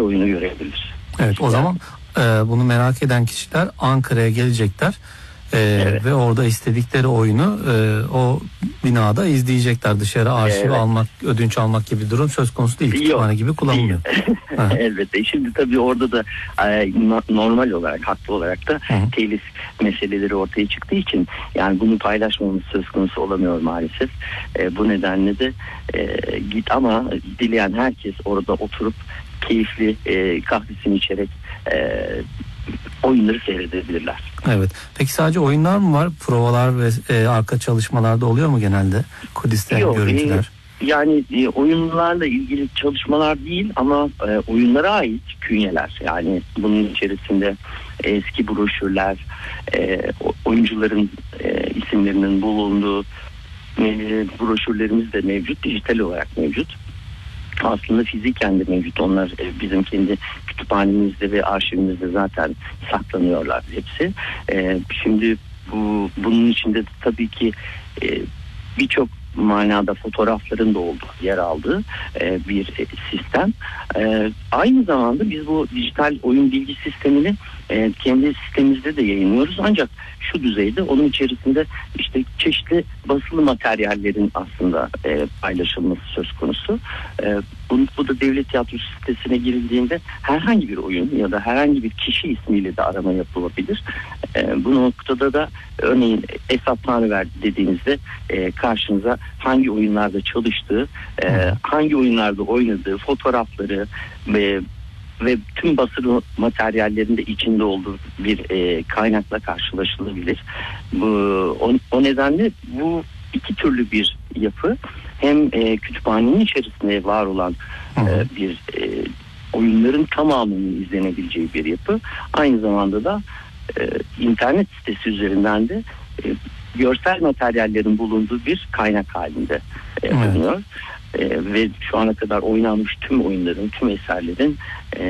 oyunu görebilir. Evet, o zaman bunu merak eden kişiler Ankara'ya gelecekler. Evet. Ve orada istedikleri oyunu o binada izleyecekler. Dışarı arşiv almak, ödünç almak gibi bir durum söz konusu değil. Kütüphane gibi kullanılmıyor. Elbette. Şimdi tabii orada da normal olarak, haklı olarak da telif meseleleri ortaya çıktığı için yani bunu paylaşmamız söz konusu olamıyor maalesef. Bu nedenle de ama dileyen herkes orada oturup keyifli kahvesini içerek oyunları seyredebilirler. Evet. Peki sadece oyunlar mı var? Provalar ve arka çalışmalarda oluyor mu genelde? Kudüs'ten görüntüler. Yani oyunlarla ilgili çalışmalar değil ama oyunlara ait künyeler. Yani bunun içerisinde eski broşürler, oyuncuların isimlerinin bulunduğu broşürlerimiz de mevcut. Dijital olarak mevcut. Aslında fiziken de mevcut. Onlar bizim kendi kütüphanemizde ve arşivimizde zaten saklanıyorlar hepsi. Şimdi bunun içinde tabii ki birçok manada fotoğrafların da yer aldığı bir sistem. Aynı zamanda biz bu dijital oyun bilgi sistemini kendi sitemimizde de yayınlıyoruz. Ancak şu düzeyde, onun içerisinde işte çeşitli basılı materyallerin aslında paylaşılması söz konusu. Bu da Devlet Tiyatrosu sitesine girildiğinde herhangi bir oyun ya da herhangi bir kişi ismiyle de arama yapılabilir. Bu noktada da örneğin Esat Tanrıver dediğinizde karşınıza hangi oyunlarda çalıştığı, hangi oyunlarda oynadığı fotoğrafları ve tüm basılı materyallerinde içinde olduğu bir kaynakla karşılaşılabilir. O nedenle bu iki türlü bir yapı, hem kütüphanenin içerisinde var olan bir oyunların tamamının izlenebileceği bir yapı, aynı zamanda da internet sitesi üzerinden de görsel materyallerin bulunduğu bir kaynak halinde bulunuyor. Ve şu ana kadar oynanmış tüm oyunların, tüm eserlerin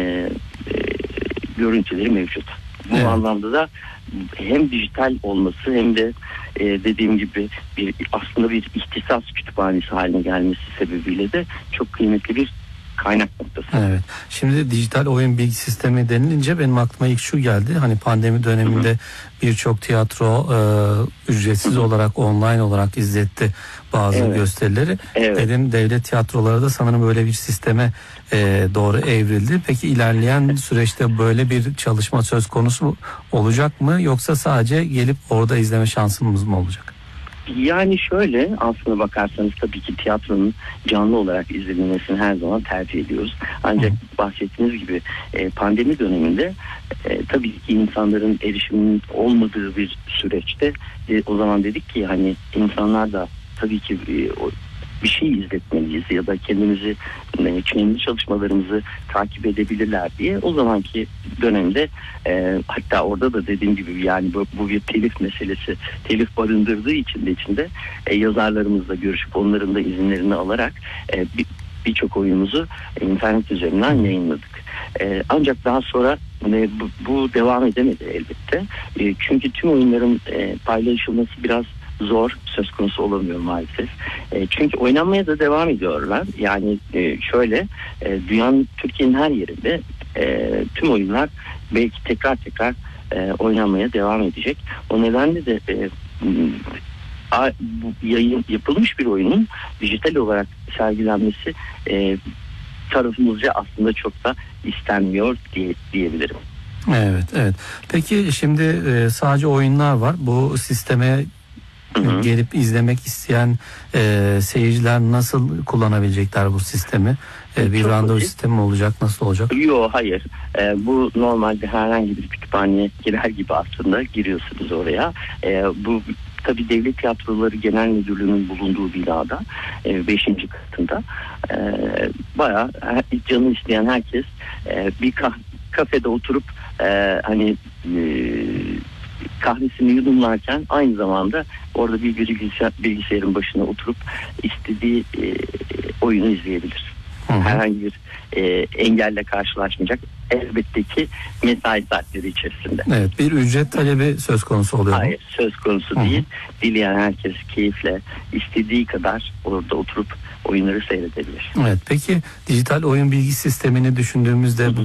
görüntüleri mevcut. Bu anlamda da hem dijital olması hem de dediğim gibi aslında bir ihtisas kütüphanesi haline gelmesi sebebiyle de çok kıymetli bir kaynak noktası. Evet. Şimdi dijital oyun bilgi sistemi denilince benim aklıma ilk şu geldi. Hani pandemi döneminde birçok tiyatro ücretsiz olarak, online olarak izletti bazı gösterileri. Dedim, devlet tiyatroları da sanırım böyle bir sisteme doğru evrildi. Peki ilerleyen süreçte böyle bir çalışma söz konusu olacak mı, yoksa sadece gelip orada izleme şansımız mı olacak? Yani şöyle, aslına bakarsanız tabii ki tiyatronun canlı olarak izlenmesini her zaman tercih ediyoruz. Ancak bahsettiğiniz gibi pandemi döneminde tabii ki insanların erişiminin olmadığı bir süreçte o zaman dedik ki hani insanlar da tabii ki bir şey izletmeliyiz ya da kendimizi, kendi çalışmalarımızı takip edebilirler diye o zamanki dönemde hatta orada da dediğim gibi yani bu bir telif meselesi, telif barındırdığı için de içinde yazarlarımızla görüşüp onların da izinlerini alarak birçok oyunumuzu internet üzerinden yayınladık. Ancak daha sonra bu devam edemedi elbette. Çünkü tüm oyunların paylaşılması biraz zor, söz konusu olamıyor maalesef. Çünkü oynanmaya da devam ediyorlar. Yani şöyle, Türkiye'nin her yerinde tüm oyunlar belki tekrar oynanmaya devam edecek. O nedenle de yapılmış bir oyunun dijital olarak sergilenmesi tarafımızca aslında çok da istenmiyor diyebilirim. Evet. Peki şimdi sadece oyunlar var. Bu sisteme gelip izlemek isteyen seyirciler nasıl kullanabilecekler bu sistemi? Bir randevu sistemi olacak, nasıl olacak? Yok, hayır. Bu normalde herhangi bir kütüphaneye girer gibi aslında giriyorsunuz oraya. Bu tabii Devlet Tiyatroları Genel Müdürlüğü'nün bulunduğu binada 5. katında bayağı canı isteyen herkes bir kafede oturup kahvesini yudumlarken aynı zamanda orada bir bilgisayarın başına oturup istediği oyunu izleyebilir. Herhangi bir engelle karşılaşmayacak. Elbette ki mesai saatleri içerisinde. Evet, bir ücret talebi söz konusu oluyor mu? Hayır, söz konusu değil. Dileyen herkes keyifle istediği kadar orada oturup oyunları seyredebilir. Evet, peki dijital oyun bilgi sistemini düşündüğümüzde bu